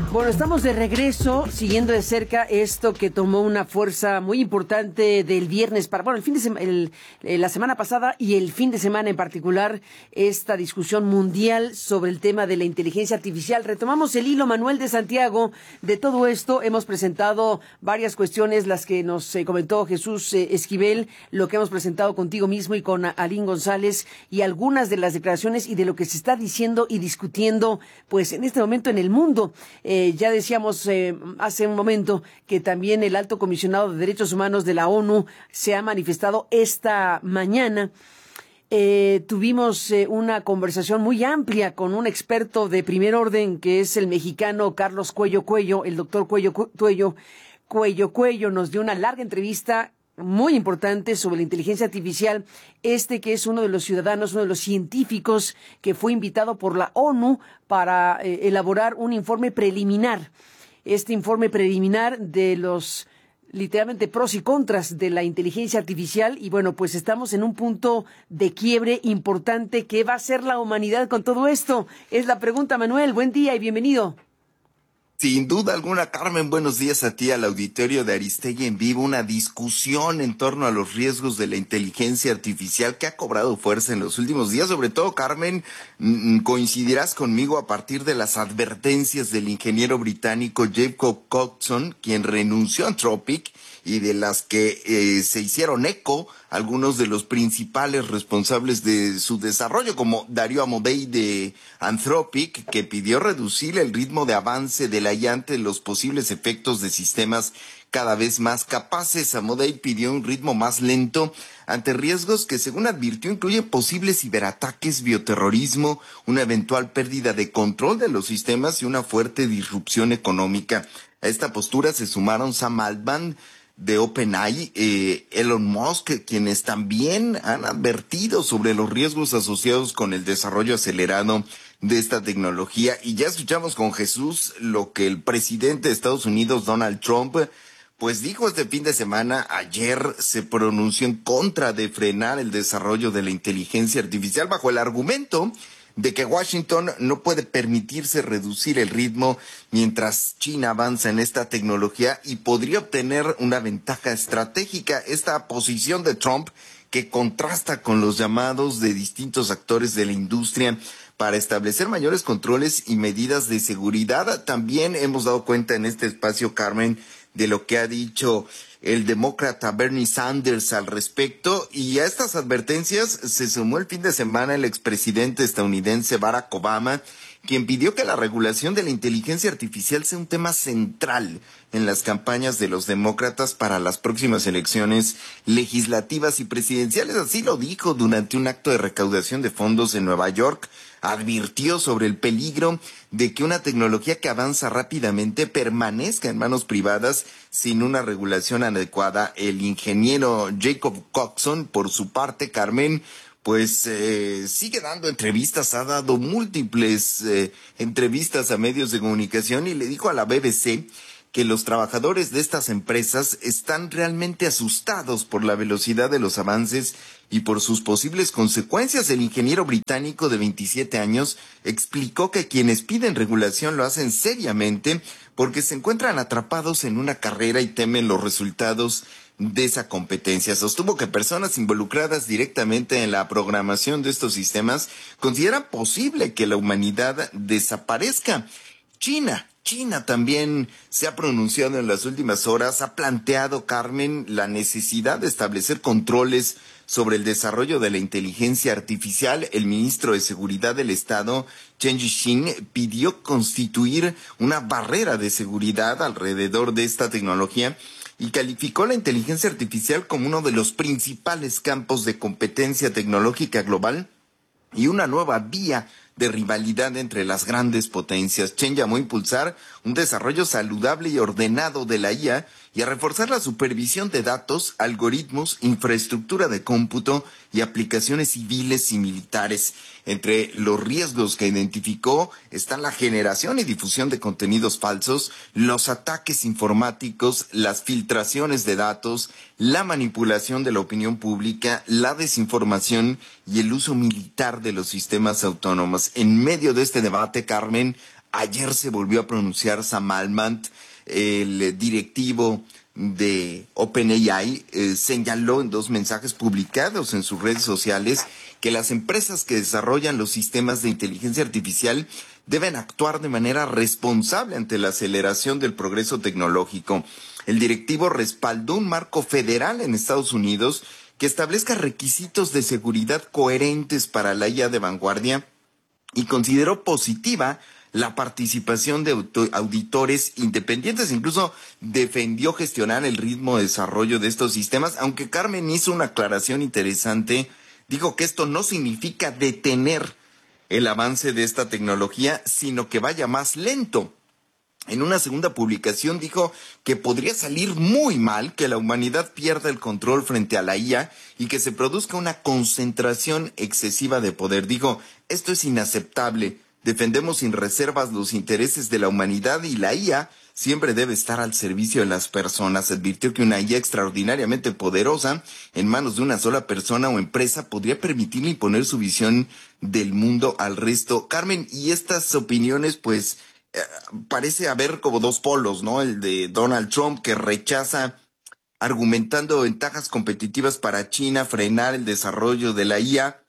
Bueno, estamos de regreso, siguiendo de cerca esto que tomó una fuerza muy importante del viernes para, bueno, el fin de la semana pasada y el fin de semana en particular, esta discusión mundial sobre el tema de la inteligencia artificial. Retomamos el hilo, Manuel de Santiago, de todo esto. Hemos presentado varias cuestiones, las que nos comentó Jesús Esquivel, lo que hemos presentado contigo mismo y con Alín González, y algunas de las declaraciones y de lo que se está diciendo y discutiendo, pues, en este momento en el mundo. Ya decíamos hace un momento que también el Alto Comisionado de Derechos Humanos de la ONU se ha manifestado esta mañana. Tuvimos una conversación muy amplia con un experto de primer orden, que es el mexicano Carlos Cuello Cuello. El doctor Cuello Cuello nos dio una larga entrevista muy importante sobre la inteligencia artificial, que es uno de los ciudadanos, uno de los científicos que fue invitado por la ONU para elaborar un informe preliminar. Este informe preliminar de los, literalmente, pros y contras de la inteligencia artificial. Y bueno, pues estamos en un punto de quiebre importante. ¿Qué va a hacer la humanidad con todo esto? Es la pregunta, Manuel. Buen día y bienvenido. Sin duda alguna, Carmen, buenos días a ti, al auditorio de Aristegui en Vivo. Una discusión en torno a los riesgos de la inteligencia artificial que ha cobrado fuerza en los últimos días. Sobre todo, Carmen, coincidirás conmigo a partir de las advertencias del ingeniero británico Jacob Coxon, quien renunció a Anthropic, y de las que se hicieron eco algunos de los principales responsables de su desarrollo, como Darío Amodei de Anthropic, que pidió reducir el ritmo de avance de la IA ante los posibles efectos de sistemas cada vez más capaces. Amodei pidió un ritmo más lento ante riesgos que, según advirtió, incluyen posibles ciberataques, bioterrorismo, una eventual pérdida de control de los sistemas y una fuerte disrupción económica. A esta postura se sumaron Sam Altman de OpenAI, Elon Musk, quienes también han advertido sobre los riesgos asociados con el desarrollo acelerado de esta tecnología. Y ya escuchamos con Jesús lo que el presidente de Estados Unidos, Donald Trump, pues dijo este fin de semana. Ayer se pronunció en contra de frenar el desarrollo de la inteligencia artificial bajo el argumento de que Washington no puede permitirse reducir el ritmo mientras China avanza en esta tecnología y podría obtener una ventaja estratégica. Esta posición de Trump, que contrasta con los llamados de distintos actores de la industria para establecer mayores controles y medidas de seguridad. También hemos dado cuenta en este espacio, Carmen, de lo que ha dicho el demócrata Bernie Sanders al respecto, y a estas advertencias se sumó el fin de semana el expresidente estadounidense Barack Obama, quien pidió que la regulación de la inteligencia artificial sea un tema central en las campañas de los demócratas para las próximas elecciones legislativas y presidenciales. Así lo dijo durante un acto de recaudación de fondos en Nueva York. Advirtió sobre el peligro de que una tecnología que avanza rápidamente permanezca en manos privadas sin una regulación adecuada. El ingeniero Jacob Coxon, por su parte, Carmen, pues sigue dando entrevistas, ha dado múltiples entrevistas a medios de comunicación, y le dijo a la BBC que los trabajadores de estas empresas están realmente asustados por la velocidad de los avances y por sus posibles consecuencias. El ingeniero británico de 27 años explicó que quienes piden regulación lo hacen seriamente porque se encuentran atrapados en una carrera y temen los resultados de esa competencia. Sostuvo que personas involucradas directamente en la programación de estos sistemas consideran posible que la humanidad desaparezca. China también se ha pronunciado en las últimas horas, ha planteado, Carmen, la necesidad de establecer controles sobre el desarrollo de la inteligencia artificial. El ministro de Seguridad del Estado, Chen Jiqin, pidió constituir una barrera de seguridad alrededor de esta tecnología y calificó la inteligencia artificial como uno de los principales campos de competencia tecnológica global y una nueva vía de rivalidad entre las grandes potencias. Chen llamó a impulsar un desarrollo saludable y ordenado de la IA y a reforzar la supervisión de datos, algoritmos, infraestructura de cómputo y aplicaciones civiles y militares. Entre los riesgos que identificó están la generación y difusión de contenidos falsos, los ataques informáticos, las filtraciones de datos, la manipulación de la opinión pública, la desinformación y el uso militar de los sistemas autónomos. En medio de este debate, Carmen, Ayer se volvió a pronunciar Sam Altman, el directivo de OpenAI, señaló en 2 mensajes publicados en sus redes sociales que las empresas que desarrollan los sistemas de inteligencia artificial deben actuar de manera responsable ante la aceleración del progreso tecnológico. El directivo respaldó un marco federal en Estados Unidos que establezca requisitos de seguridad coherentes para la IA de vanguardia y consideró positiva la participación de auditores independientes. Incluso defendió gestionar el ritmo de desarrollo de estos sistemas, aunque Carmen hizo una aclaración interesante. Dijo que esto no significa detener el avance de esta tecnología, sino que vaya más lento. En una segunda publicación dijo que podría salir muy mal que la humanidad pierda el control frente a la IA y que se produzca una concentración excesiva de poder. Dijo, esto es inaceptable. Defendemos sin reservas los intereses de la humanidad y la IA siempre debe estar al servicio de las personas. Advirtió que una IA extraordinariamente poderosa en manos de una sola persona o empresa podría permitirle imponer su visión del mundo al resto. Carmen, y estas opiniones, pues, parece haber como 2 polos, ¿no? El de Donald Trump, que rechaza, argumentando ventajas competitivas para China, frenar el desarrollo de la IA,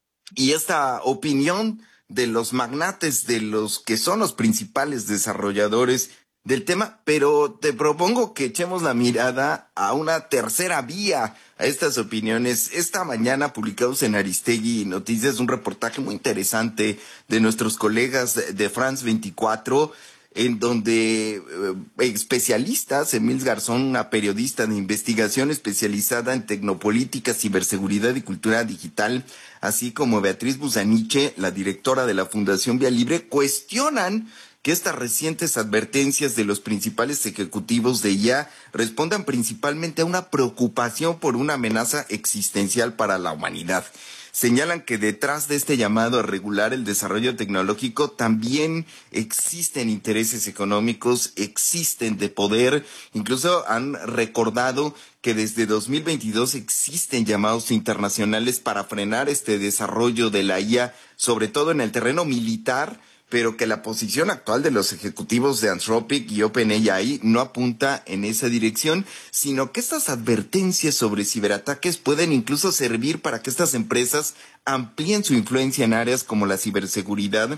y esta opinión de los magnates, de los que son los principales desarrolladores del tema. Pero te propongo que echemos la mirada a una tercera vía a estas opiniones. Esta mañana publicados en Aristegui Noticias un reportaje muy interesante de nuestros colegas de France 24, en donde especialistas, Emil Garzón, una periodista de investigación especializada en tecnopolítica, ciberseguridad y cultura digital, así como Beatriz Busaniche, la directora de la Fundación Vía Libre, cuestionan que estas recientes advertencias de los principales ejecutivos de IA respondan principalmente a una preocupación por una amenaza existencial para la humanidad. Señalan que detrás de este llamado a regular el desarrollo tecnológico también existen intereses económicos, existen de poder. Incluso han recordado que desde 2022 existen llamados internacionales para frenar este desarrollo de la IA, sobre todo en el terreno militar, pero que la posición actual de los ejecutivos de Anthropic y OpenAI no apunta en esa dirección, sino que estas advertencias sobre ciberataques pueden incluso servir para que estas empresas amplíen su influencia en áreas como la ciberseguridad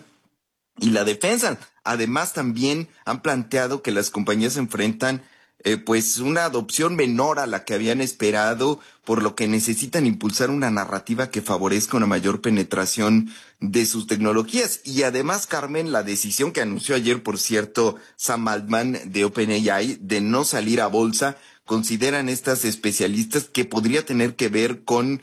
y la defensa. Además, también han planteado que las compañías enfrentan pues una adopción menor a la que habían esperado, por lo que necesitan impulsar una narrativa que favorezca una mayor penetración de sus tecnologías. Y además, Carmen, la decisión que anunció ayer, por cierto, Sam Altman de OpenAI, de no salir a bolsa, consideran estas especialistas que podría tener que ver con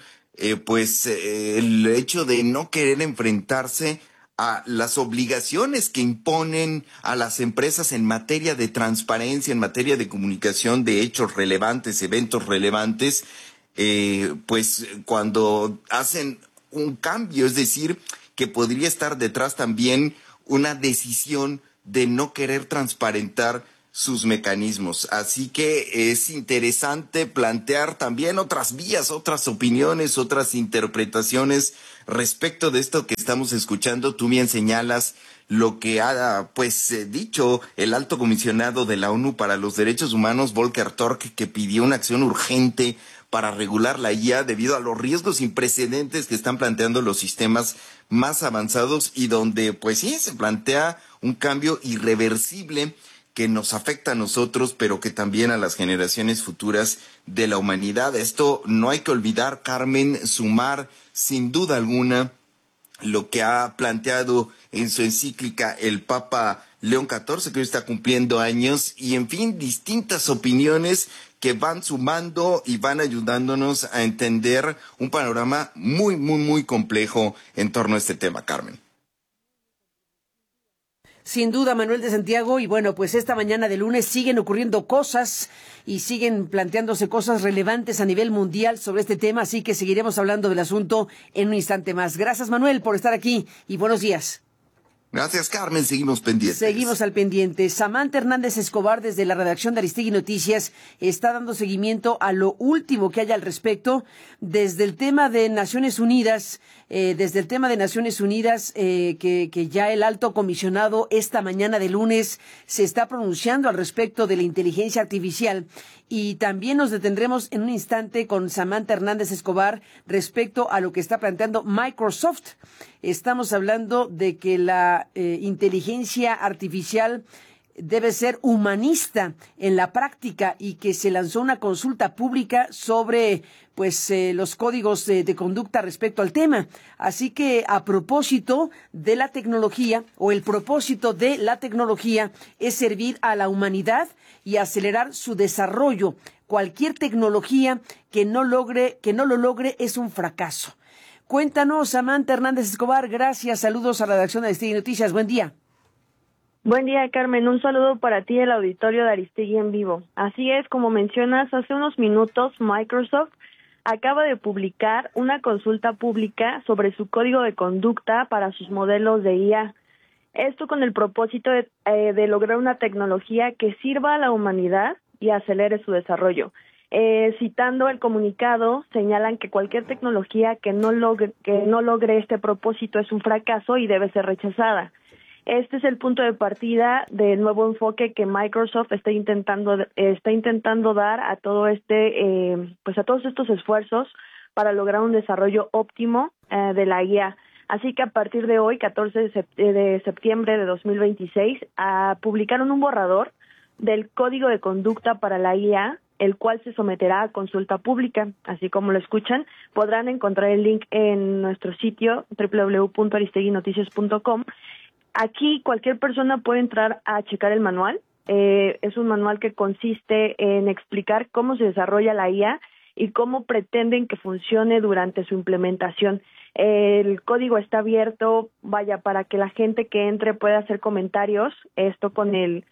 el hecho de no querer enfrentarse a las obligaciones que imponen a las empresas en materia de transparencia, en materia de comunicación de hechos relevantes, eventos relevantes, pues cuando hacen un cambio, es decir, que podría estar detrás también una decisión de no querer transparentar sus mecanismos. Así que es interesante plantear también otras vías, otras opiniones, otras interpretaciones respecto de esto que estamos escuchando. Tú bien señalas lo que ha dicho el alto comisionado de la ONU para los Derechos Humanos, Volker Turk, que pidió una acción urgente para regular la IA debido a los riesgos sin precedentes que están planteando los sistemas más avanzados, y donde pues sí se plantea un cambio irreversible que nos afecta a nosotros, pero que también a las generaciones futuras de la humanidad. Esto no hay que olvidar, Carmen, sumar sin duda alguna lo que ha planteado en su encíclica el Papa León XIV, que hoy está cumpliendo años, y en fin, distintas opiniones que van sumando y van ayudándonos a entender un panorama muy, muy, muy complejo en torno a este tema, Carmen. Sin duda, Manuel de Santiago, y bueno, pues esta mañana de lunes siguen ocurriendo cosas y siguen planteándose cosas relevantes a nivel mundial sobre este tema, así que seguiremos hablando del asunto en un instante más. Gracias, Manuel, por estar aquí y buenos días. Gracias, Carmen. Seguimos pendientes. Seguimos al pendiente. Samantha Hernández Escobar, desde la redacción de Aristegui Noticias, está dando seguimiento a lo último que haya al respecto. Desde el tema de Naciones Unidas, desde el tema de Naciones Unidas, que ya el alto comisionado esta mañana de lunes se está pronunciando al respecto de la inteligencia artificial. Y también nos detendremos en un instante con Samantha Hernández Escobar respecto a lo que está planteando Microsoft. Estamos hablando de que la inteligencia artificial debe ser humanista en la práctica y que se lanzó una consulta pública sobre los códigos de conducta respecto al tema. Así que a propósito de la tecnología, o el propósito de la tecnología es servir a la humanidad y acelerar su desarrollo. Cualquier tecnología que no lo logre es un fracaso. Cuéntanos, Samantha Hernández Escobar, gracias, saludos a la redacción de Aristegui Noticias, buen día. Buen día, Carmen. Un saludo para ti, el auditorio de Aristegui en vivo. Así es, como mencionas, hace unos minutos Microsoft acaba de publicar una consulta pública sobre su código de conducta para sus modelos de IA. Esto con el propósito de lograr una tecnología que sirva a la humanidad y acelere su desarrollo. Citando el comunicado, señalan que cualquier tecnología que no logre este propósito es un fracaso y debe ser rechazada. Este es el punto de partida del nuevo enfoque que Microsoft está intentando dar a todo a todos estos esfuerzos para lograr un desarrollo óptimo de la IA. Así que a partir de hoy, 14 de septiembre de 2026, publicaron un borrador del código de conducta para la IA, el cual se someterá a consulta pública. Así como lo escuchan, podrán encontrar el link en nuestro sitio www.aristeguinoticias.com. Aquí cualquier persona puede entrar a checar el manual. Es un manual que consiste en explicar cómo se desarrolla la IA y cómo pretenden que funcione durante su implementación. El código está abierto, para que la gente que entre pueda hacer comentarios, esto con el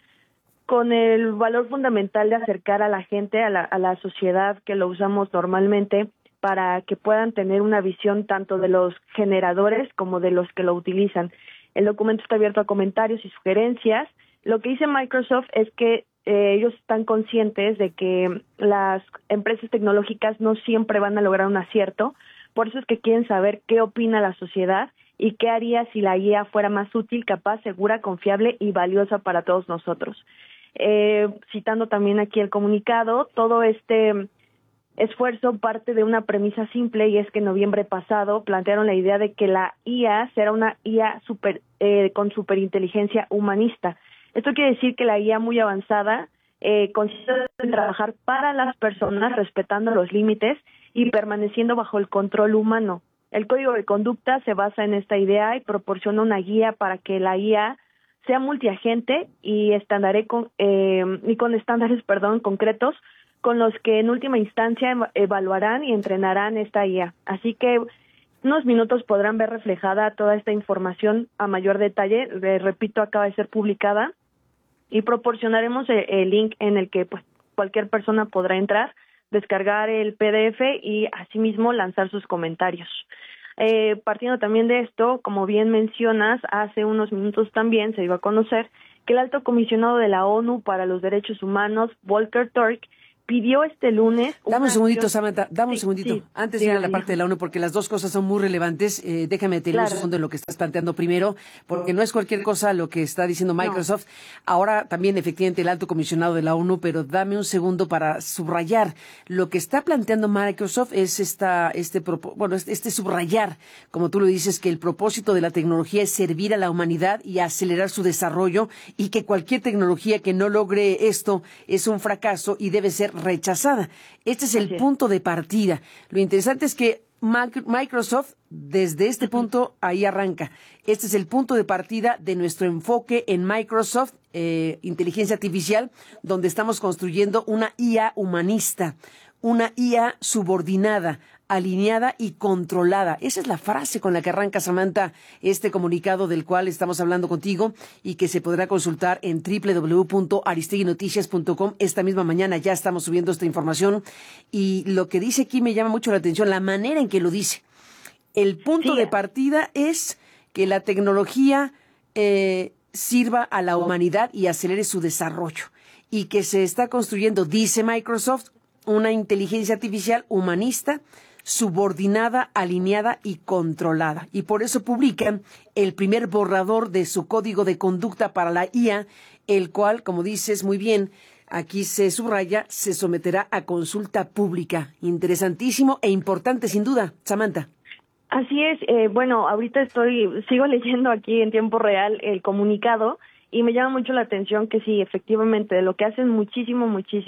valor fundamental de acercar a la gente, a la sociedad que lo usamos normalmente, para que puedan tener una visión tanto de los generadores como de los que lo utilizan. El documento está abierto a comentarios y sugerencias. Lo que dice Microsoft es que ellos están conscientes de que las empresas tecnológicas no siempre van a lograr un acierto, por eso es que quieren saber qué opina la sociedad y qué haría si la IA fuera más útil, capaz, segura, confiable y valiosa para todos nosotros. Citando también aquí el comunicado, todo este esfuerzo parte de una premisa simple, y es que en noviembre pasado plantearon la idea de que la IA será una IA con superinteligencia humanista. Esto quiere decir que la IA muy avanzada consiste en trabajar para las personas, respetando los límites y permaneciendo bajo el control humano. El código de conducta se basa en esta idea y proporciona una guía para que la IA sea multiagente y con estándares concretos, con los que en última instancia evaluarán y entrenarán esta IA. Así que unos minutos podrán ver reflejada toda esta información a mayor detalle. Repito, acaba de ser publicada y proporcionaremos el link en el que cualquier persona podrá entrar, descargar el PDF y asimismo lanzar sus comentarios. Partiendo también de esto, como bien mencionas, hace unos minutos también se dio a conocer que el alto comisionado de la ONU para los Derechos Humanos, Volker Turk, pidió este lunes... Dame un segundito, Samantha, un segundito. Sí, Antes de ir a la parte de la ONU, porque las dos cosas son muy relevantes, déjame tener un segundo en lo que estás planteando primero, porque no es cualquier cosa lo que está diciendo Microsoft. No. Ahora también, efectivamente, el alto comisionado de la ONU, pero dame un segundo para subrayar. Lo que está planteando Microsoft es este subrayar, como tú lo dices, que el propósito de la tecnología es servir a la humanidad y acelerar su desarrollo, y que cualquier tecnología que no logre esto es un fracaso y debe ser rechazada. Este es el punto de partida. Lo interesante es que Microsoft, desde este punto, ahí arranca. Este es el punto de partida de nuestro enfoque en Microsoft, inteligencia artificial, donde estamos construyendo una IA humanista, una IA subordinada, alineada y controlada. Esa es la frase con la que arranca, Samantha, este comunicado del cual estamos hablando contigo y que se podrá consultar en www.aristeguinoticias.com. Esta misma mañana ya estamos subiendo esta información, y lo que dice aquí me llama mucho la atención, la manera en que lo dice. El punto de partida es que la tecnología sirva a la humanidad y acelere su desarrollo, y que se está construyendo, dice Microsoft, una inteligencia artificial humanista, subordinada, alineada y controlada. Y por eso publican el primer borrador de su código de conducta para la IA, el cual, como dices muy bien, aquí se subraya, se someterá a consulta pública. Interesantísimo e importante sin duda, Samantha. Así es, bueno, ahorita sigo leyendo aquí en tiempo real el comunicado y me llama mucho la atención que sí, efectivamente, de lo que hacen muchísimo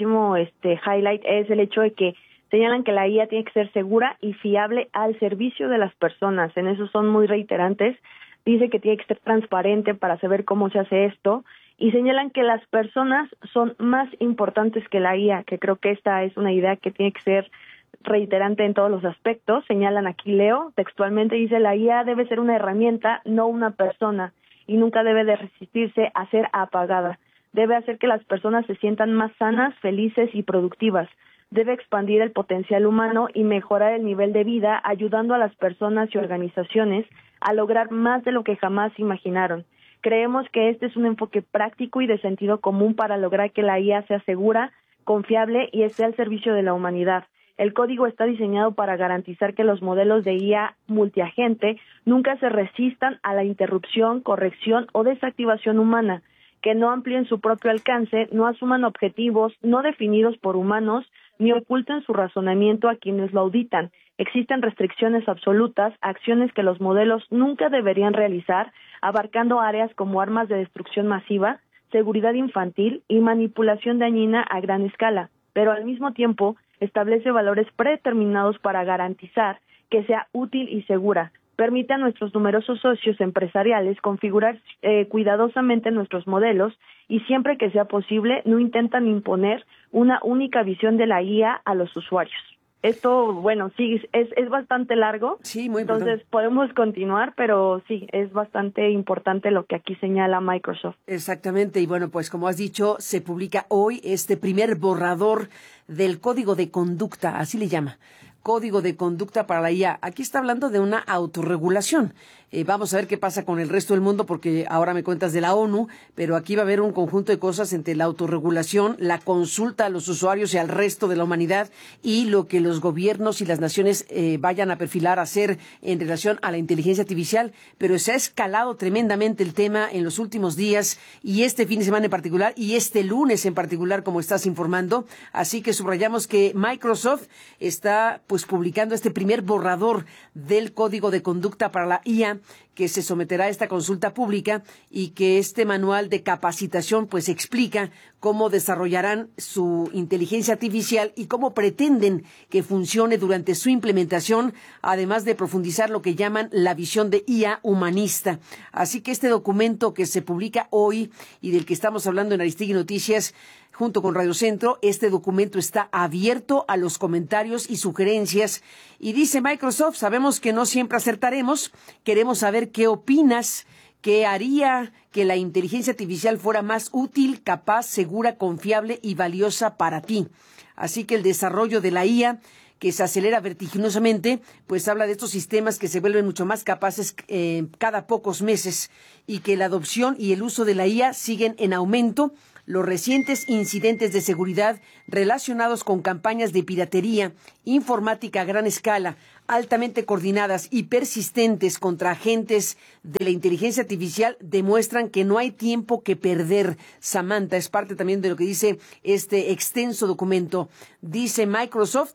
highlight es el hecho de que señalan que la IA tiene que ser segura y fiable al servicio de las personas. En eso son muy reiterantes. Dice que tiene que ser transparente para saber cómo se hace esto y señalan que las personas son más importantes que la IA, que creo que esta es una idea que tiene que ser reiterante en todos los aspectos. Señalan aquí, leo textualmente, dice: la IA debe ser una herramienta, no una persona, y nunca debe de resistirse a ser apagada. Debe hacer que las personas se sientan más sanas, felices y productivas. Debe expandir el potencial humano y mejorar el nivel de vida, ayudando a las personas y organizaciones a lograr más de lo que jamás imaginaron. Creemos que este es un enfoque práctico y de sentido común para lograr que la IA sea segura, confiable y esté al servicio de la humanidad. El código está diseñado para garantizar que los modelos de IA multiagente nunca se resistan a la interrupción, corrección o desactivación humana, que no amplíen su propio alcance, no asuman objetivos no definidos por humanos, ni oculten su razonamiento a quienes lo auditan. Existen restricciones absolutas, acciones que los modelos nunca deberían realizar, abarcando áreas como armas de destrucción masiva, seguridad infantil y manipulación dañina a gran escala, pero al mismo tiempo establece valores predeterminados para garantizar que sea útil y segura. Permite a nuestros numerosos socios empresariales configurar cuidadosamente nuestros modelos y siempre que sea posible no intentan imponer una única visión de la IA a los usuarios. Esto, bueno, sí, es bastante largo, sí, muy entonces podemos continuar, pero sí, es bastante importante lo que aquí señala Microsoft. Exactamente, y bueno, pues como has dicho, se publica hoy este primer borrador del código de conducta, así le llama. Código de conducta para la IA. Aquí está hablando de una autorregulación. Vamos a ver qué pasa con el resto del mundo, porque ahora me cuentas de la ONU, pero aquí va a haber un conjunto de cosas entre la autorregulación, la consulta a los usuarios y al resto de la humanidad y lo que los gobiernos y las naciones vayan a perfilar a hacer en relación a la inteligencia artificial. Pero se ha escalado tremendamente el tema en los últimos días y este fin de semana en particular y este lunes en particular, como estás informando. Así que subrayamos que Microsoft está pues publicando este primer borrador del código de conducta para la IA, que se someterá a esta consulta pública y que este manual de capacitación pues explica cómo desarrollarán su inteligencia artificial y cómo pretenden que funcione durante su implementación, además de profundizar lo que llaman la visión de IA humanista. Así que este documento que se publica hoy y del que estamos hablando en Aristegui Noticias junto con Radio Centro, este documento está abierto a los comentarios y sugerencias. Y dice Microsoft: sabemos que no siempre acertaremos, queremos saber qué opinas, qué haría que la inteligencia artificial fuera más útil, capaz, segura, confiable y valiosa para ti. Así que el desarrollo de la IA, que se acelera vertiginosamente, pues habla de estos sistemas que se vuelven mucho más capaces cada pocos meses y que la adopción y el uso de la IA siguen en aumento. Los recientes incidentes de seguridad relacionados con campañas de piratería, informática a gran escala, altamente coordinadas y persistentes contra agentes de la inteligencia artificial demuestran que no hay tiempo que perder. Samantha, es parte también de lo que dice este extenso documento. Dice Microsoft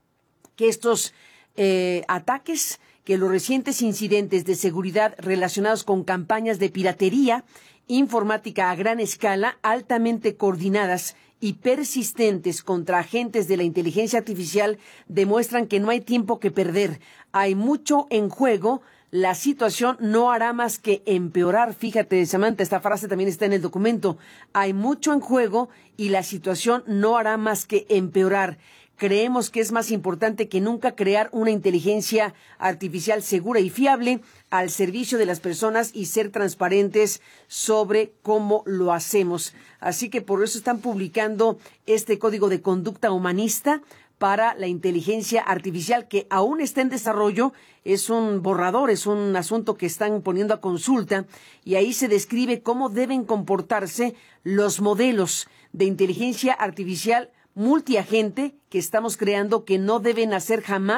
que estos ataques, que los recientes incidentes de seguridad relacionados con campañas de piratería, informática a gran escala, altamente coordinadas y persistentes contra agentes de la inteligencia artificial demuestran que no hay tiempo que perder. Hay mucho en juego. La situación no hará más que empeorar. Fíjate, Samantha, esta frase también está en el documento. Hay mucho en juego y la situación no hará más que empeorar. Creemos que es más importante que nunca crear una inteligencia artificial segura y fiable al servicio de las personas y ser transparentes sobre cómo lo hacemos. Así que por eso están publicando este código de conducta humanista para la inteligencia artificial, que aún está en desarrollo. Es un borrador, es un asunto que están poniendo a consulta y ahí se describe cómo deben comportarse los modelos de inteligencia artificial multiagente que estamos creando, que no deben hacer jamás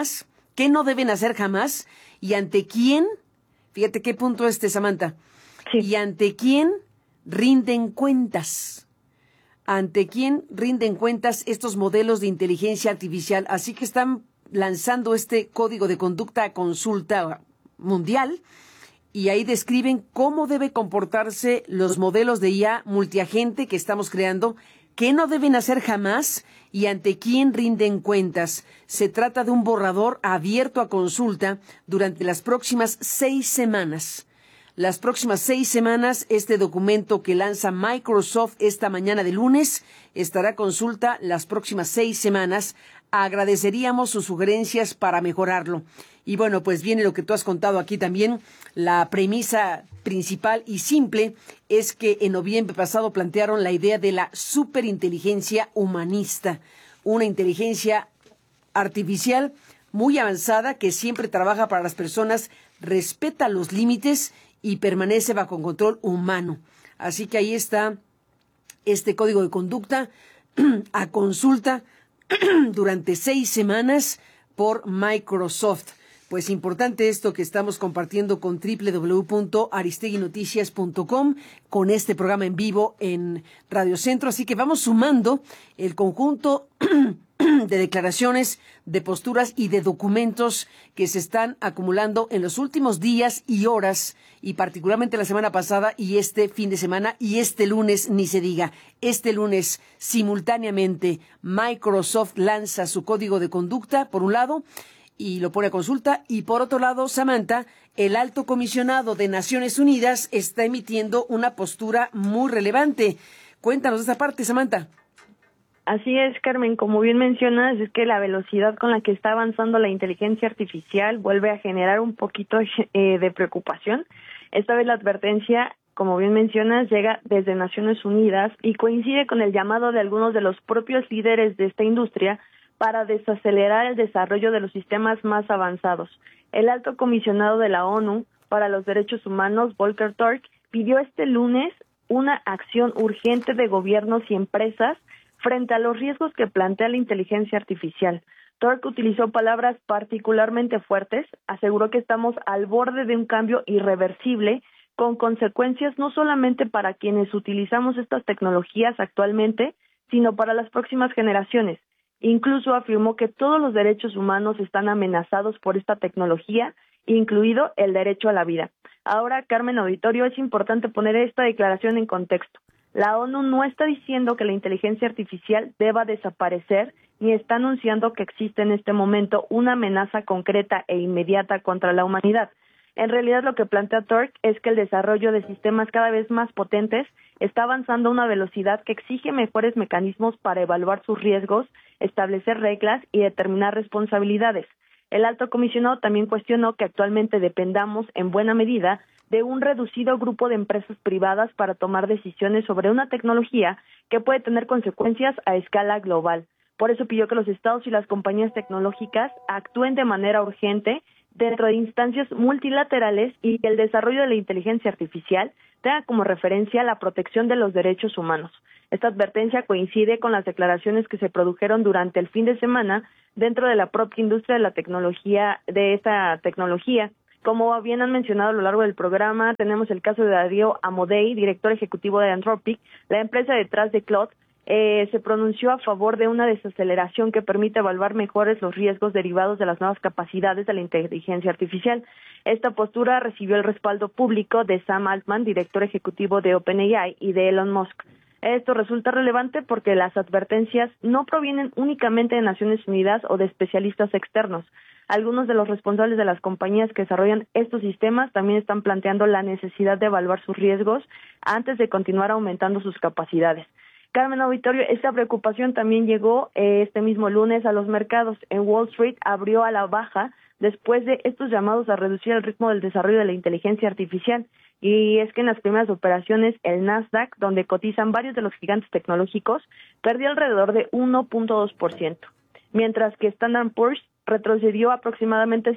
¿Qué no deben hacer jamás? ¿Y ante quién? Fíjate qué punto Samantha. Sí. ¿Y ante quién rinden cuentas? ¿Ante quién rinden cuentas estos modelos de inteligencia artificial? Así que están lanzando este código de conducta a consulta mundial y ahí describen cómo debe comportarse los modelos de IA multiagente que estamos creando, qué no deben hacer jamás y ante quién rinden cuentas. Se trata de un borrador abierto a consulta durante las próximas 6 semanas. Las próximas 6 semanas, este documento que lanza Microsoft esta mañana de lunes estará a consulta las próximas 6 semanas. Agradeceríamos sus sugerencias para mejorarlo. Y bueno, pues viene lo que tú has contado aquí también. La premisa principal y simple es que en noviembre pasado plantearon la idea de la superinteligencia humanista, una inteligencia artificial muy avanzada que siempre trabaja para las personas, respeta los límites y permanece bajo control humano. Así que ahí está este código de conducta a consulta durante 6 semanas por Microsoft. Pues importante esto que estamos compartiendo con www.aristeguinoticias.com con este programa en vivo en Radio Centro. Así que vamos sumando el conjunto de declaraciones, de posturas y de documentos que se están acumulando en los últimos días y horas, y particularmente la semana pasada y este fin de semana y este lunes, ni se diga. Este lunes, simultáneamente, Microsoft lanza su código de conducta, por un lado, y lo pone a consulta, y por otro lado, Samantha, el alto comisionado de Naciones Unidas está emitiendo una postura muy relevante. Cuéntanos de esta parte, Samantha. Así es, Carmen, como bien mencionas, es que la velocidad con la que está avanzando la inteligencia artificial vuelve a generar un poquito de preocupación. Esta vez la advertencia, como bien mencionas, llega desde Naciones Unidas y coincide con el llamado de algunos de los propios líderes de esta industria para desacelerar el desarrollo de los sistemas más avanzados. El alto comisionado de la ONU para los Derechos Humanos, Volker Turk, pidió este lunes una acción urgente de gobiernos y empresas frente a los riesgos que plantea la inteligencia artificial. Turk utilizó palabras particularmente fuertes, aseguró que estamos al borde de un cambio irreversible con consecuencias no solamente para quienes utilizamos estas tecnologías actualmente, sino para las próximas generaciones. Incluso afirmó que todos los derechos humanos están amenazados por esta tecnología, incluido el derecho a la vida. Ahora, Carmen, auditorio, es importante poner esta declaración en contexto. La ONU no está diciendo que la inteligencia artificial deba desaparecer, ni está anunciando que existe en este momento una amenaza concreta e inmediata contra la humanidad. En realidad, lo que plantea Turk es que el desarrollo de sistemas cada vez más potentes está avanzando a una velocidad que exige mejores mecanismos para evaluar sus riesgos, establecer reglas y determinar responsabilidades. El alto comisionado también cuestionó que actualmente dependamos en buena medida de un reducido grupo de empresas privadas para tomar decisiones sobre una tecnología que puede tener consecuencias a escala global. Por eso pidió que los estados y las compañías tecnológicas actúen de manera urgente dentro de instancias multilaterales y que el desarrollo de la inteligencia artificial tenga como referencia la protección de los derechos humanos. Esta advertencia coincide con las declaraciones que se produjeron durante el fin de semana dentro de la propia industria de la tecnología, de esta tecnología. Como bien han mencionado a lo largo del programa, tenemos el caso de Darío Amodei, director ejecutivo de Anthropic, la empresa detrás de Claude. Se pronunció a favor de una desaceleración que permite evaluar mejores los riesgos derivados de las nuevas capacidades de la inteligencia artificial. Esta postura recibió el respaldo público de Sam Altman, director ejecutivo de OpenAI, y de Elon Musk. Esto resulta relevante porque las advertencias no provienen únicamente de Naciones Unidas o de especialistas externos. Algunos de los responsables de las compañías que desarrollan estos sistemas también están planteando la necesidad de evaluar sus riesgos antes de continuar aumentando sus capacidades. Carmen, auditorio, esta preocupación también llegó este mismo lunes a los mercados. En Wall Street abrió a la baja después de estos llamados a reducir el ritmo del desarrollo de la inteligencia artificial. Y es que en las primeras operaciones, el Nasdaq, donde cotizan varios de los gigantes tecnológicos, perdió alrededor de 1.2%, mientras que Standard & Poor's retrocedió aproximadamente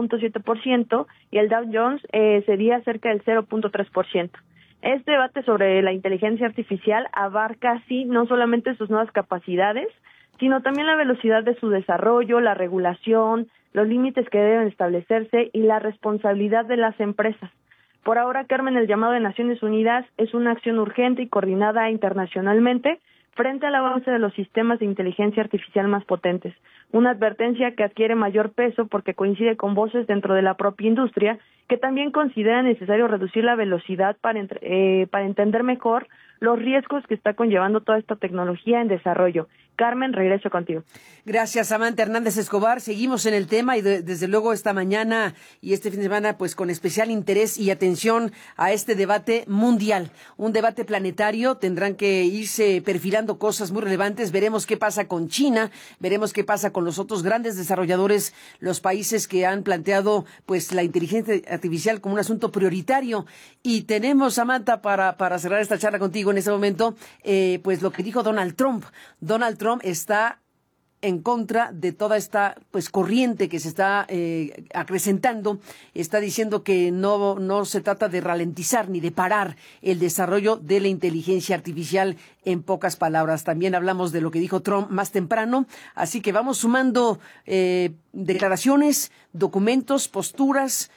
0.7% y el Dow Jones cedía cerca del 0.3%. Este debate sobre la inteligencia artificial abarca así no solamente sus nuevas capacidades, sino también la velocidad de su desarrollo, la regulación, los límites que deben establecerse y la responsabilidad de las empresas. Por ahora, Carmen, el llamado de Naciones Unidas es una acción urgente y coordinada internacionalmente frente al avance de los sistemas de inteligencia artificial más potentes. Una advertencia que adquiere mayor peso porque coincide con voces dentro de la propia industria que también considera necesario reducir la velocidad para entender mejor los riesgos que está conllevando toda esta tecnología en desarrollo. Carmen, regreso contigo. Gracias, Samantha Hernández Escobar. Seguimos en el tema y desde luego esta mañana y este fin de semana, pues con especial interés y atención a este debate mundial, un debate planetario. Tendrán que irse perfilando cosas muy relevantes. Veremos qué pasa con China, veremos qué pasa con los otros grandes desarrolladores, los países que han planteado pues la inteligencia artificial como un asunto prioritario. Y tenemos, Samantha, para cerrar esta charla contigo en este momento, pues lo que dijo Donald Trump. Donald Trump está en contra de toda esta pues corriente que se está acrecentando. Está diciendo que no se trata de ralentizar ni de parar el desarrollo de la inteligencia artificial, en pocas palabras. También hablamos de lo que dijo Trump más temprano, así que vamos sumando declaraciones, documentos, posturas,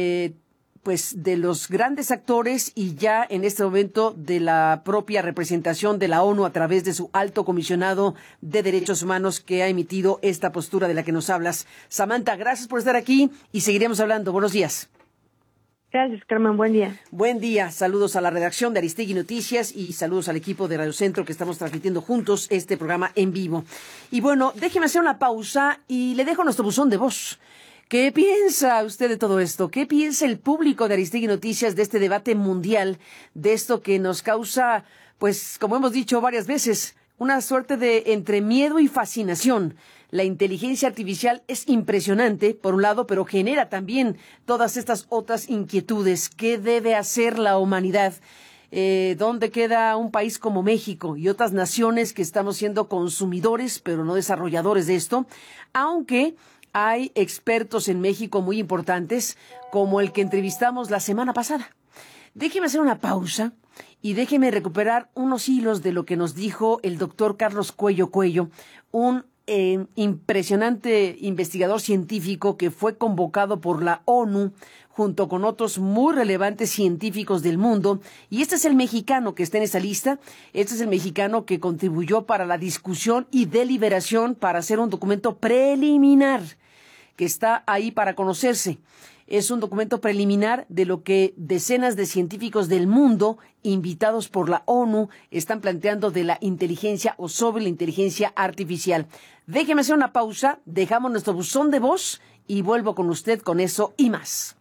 pues de los grandes actores y ya en este momento de la propia representación de la ONU a través de su alto comisionado de derechos humanos que ha emitido esta postura de la que nos hablas. Samantha, gracias por estar aquí y seguiremos hablando. Buenos días. Gracias, Carmen. Buen día. Buen día. Saludos a la redacción de Aristegui Noticias y saludos al equipo de Radio Centro que estamos transmitiendo juntos este programa en vivo. Y bueno, déjeme hacer una pausa y le dejo nuestro buzón de voz. ¿Qué piensa usted de todo esto? ¿Qué piensa el público de Aristegui Noticias de este debate mundial, de esto que nos causa, pues, como hemos dicho varias veces, una suerte de entre miedo y fascinación? La inteligencia artificial es impresionante, por un lado, pero genera también todas estas otras inquietudes. ¿Qué debe hacer la humanidad? ¿Dónde queda un país como México y otras naciones que estamos siendo consumidores, pero no desarrolladores de esto? Aunque hay expertos en México muy importantes, como el que entrevistamos la semana pasada. Déjeme hacer una pausa y déjeme recuperar unos hilos de lo que nos dijo el doctor Carlos Cuello Cuello, un impresionante investigador científico que fue convocado por la ONU junto con otros muy relevantes científicos del mundo. Y este es el mexicano que está en esa lista. Este es el mexicano que contribuyó para la discusión y deliberación para hacer un documento preliminar que está ahí para conocerse. Es un documento preliminar de lo que decenas de científicos del mundo, invitados por la ONU, están planteando de la inteligencia o sobre la inteligencia artificial. Déjeme hacer una pausa, dejamos nuestro buzón de voz y vuelvo con usted con eso y más.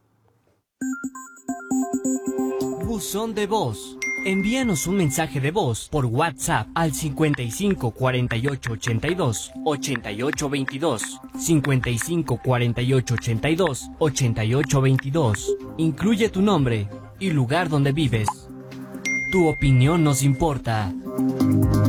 Buzón de voz. Envíanos un mensaje de voz por WhatsApp al 55 48 82 88 22, 55 48 82 88 22. Incluye tu nombre y lugar donde vives. Tu opinión nos importa.